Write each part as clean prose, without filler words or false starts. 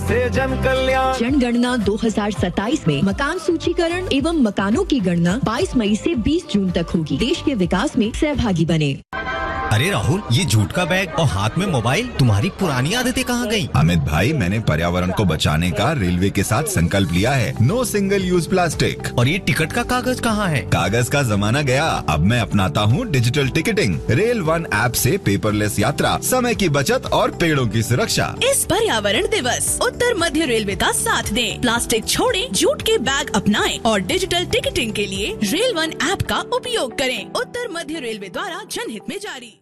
से जन कल्याण। जनगणना 2027 में मकान सूचीकरण एवं मकानों की गणना 22 मई से 20 जून तक होगी। देश के विकास में सहभागी बने। अरे राहुल, ये जूट का बैग और हाथ में मोबाइल, तुम्हारी पुरानी आदतें कहाँ गई? अमित भाई, मैंने पर्यावरण को बचाने का रेलवे के साथ संकल्प लिया है। No single use plastic. और ये टिकट का कागज कहाँ है? कागज का जमाना गया, अब मैं अपनाता हूँ digital ticketing. Rail one app से पेपरलेस यात्रा, समय की बचत और पेड़ों की सुरक्षा। इस पर्यावरण दिवस उत्तर मध्य रेलवे का साथ दें। प्लास्टिक छोड़ें, जूट के बैग अपनाएं और डिजिटल टिकटिंग के लिए रेल वन ऐप का उपयोग करें। उत्तर मध्य रेलवे द्वारा जनहित में जारी।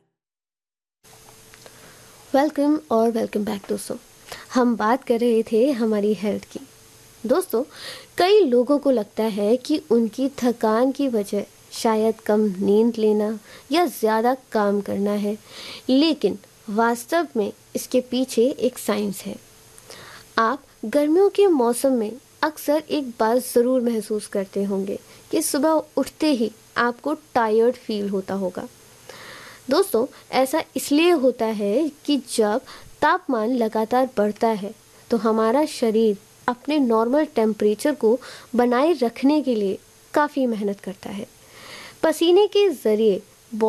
वेलकम बैक दोस्तों। हम बात कर रहे थे हमारी हेल्थ की। दोस्तों, कई लोगों को लगता है कि उनकी थकान की वजह शायद कम नींद लेना या ज़्यादा काम करना है, लेकिन वास्तव में इसके पीछे एक साइंस है। आप गर्मियों के मौसम में अक्सर एक बात ज़रूर महसूस करते होंगे कि सुबह उठते ही आपको टायर्ड फील होता होगा। दोस्तों, ऐसा इसलिए होता है कि जब तापमान लगातार बढ़ता है तो हमारा शरीर अपने नॉर्मल टेम्परेचर को बनाए रखने के लिए काफ़ी मेहनत करता है। पसीने के ज़रिए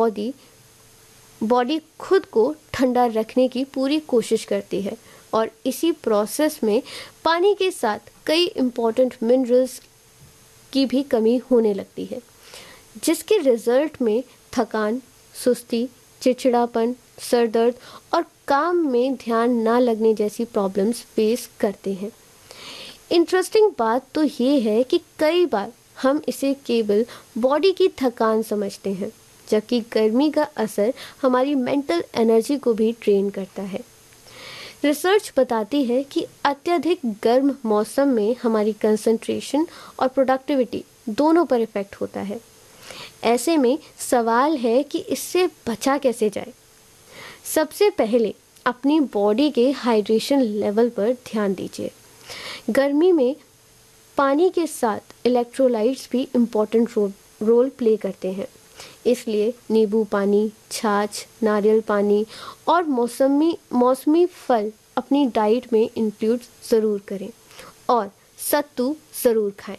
बॉडी खुद को ठंडा रखने की पूरी कोशिश करती है और इसी प्रोसेस में पानी के साथ कई इम्पोर्टेंट मिनरल्स की भी कमी होने लगती है, जिसके रिजल्ट में थकान, सुस्ती, चिड़चिड़ापन, सर दर्द और काम में ध्यान ना लगने जैसी प्रॉब्लम्स फेस करते हैं। इंटरेस्टिंग बात तो ये है कि कई बार हम इसे केवल बॉडी की थकान समझते हैं, जबकि गर्मी का असर हमारी मेंटल एनर्जी को भी ड्रेन करता है। रिसर्च बताती है कि अत्यधिक गर्म मौसम में हमारी कंसंट्रेशन और प्रोडक्टिविटी दोनों पर इफेक्ट होता है। ऐसे में सवाल है कि इससे बचा कैसे जाए। सबसे पहले अपनी बॉडी के हाइड्रेशन लेवल पर ध्यान दीजिए। गर्मी में पानी के साथ इलेक्ट्रोलाइट्स भी इम्पोर्टेंट रोल प्ले करते हैं, इसलिए नींबू पानी, छाछ, नारियल पानी और मौसमी फल अपनी डाइट में इंक्लूड ज़रूर करें और सत्तू ज़रूर खाएं।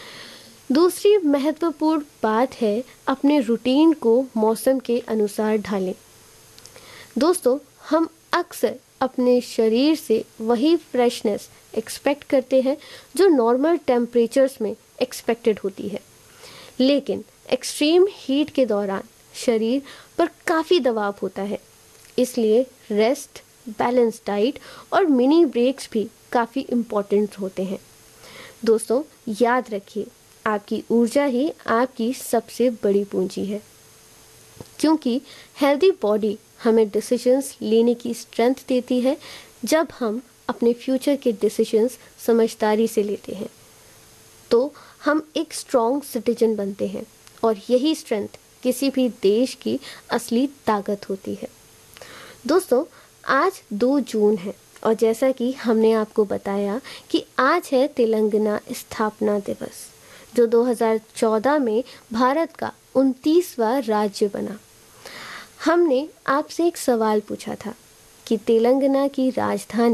दूसरी महत्वपूर्ण बात है अपने रूटीन को मौसम के अनुसार ढालें। दोस्तों, हम अक्सर अपने शरीर से वही फ्रेशनेस एक्सपेक्ट करते हैं जो नॉर्मल टेम्परेचर्स में एक्सपेक्टेड होती है, लेकिन एक्सट्रीम हीट के दौरान शरीर पर काफ़ी दबाव होता है। इसलिए रेस्ट, बैलेंस डाइट और मिनी ब्रेक्स भी काफ़ी इम्पोर्टेंट होते हैं। दोस्तों, याद रखिए, आपकी ऊर्जा ही आपकी सबसे बड़ी पूंजी है, क्योंकि हेल्दी बॉडी हमें डिसीजंस लेने की स्ट्रेंथ देती है। जब हम अपने फ्यूचर के डिसीजंस समझदारी से लेते हैं तो हम एक स्ट्रॉन्ग सिटीजन बनते हैं और यही स्ट्रेंथ किसी भी देश की असली ताकत होती है। दोस्तों, आज 2 जून है और जैसा कि हमने आपको बताया कि आज है तेलंगाना स्थापना दिवस, जो 2014 में भारत का 29वां राज्य बना। हमने आपसे एक सवाल पूछा था कि तेलंगाना की राजधानी